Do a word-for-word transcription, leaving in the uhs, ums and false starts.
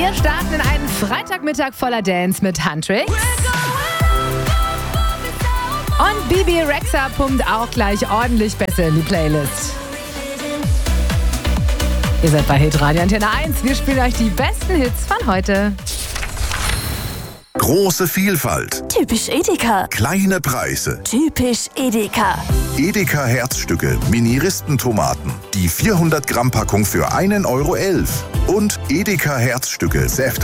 Wir starten in einen Freitagmittag voller Dance mit Huntrix. Und Bibi Rexha pumpt auch gleich ordentlich besser in die Playlist. Ihr seid bei Hitradio Antenne eins. Wir spielen euch die besten Hits von heute. Große Vielfalt. Typisch Edeka. Kleine Preise. Typisch Edeka. Edeka Herzstücke, Mini-Ristentomaten. Die vierhundert Gramm Packung für einen Euro elf. Und Edeka Herzstücke, Säfte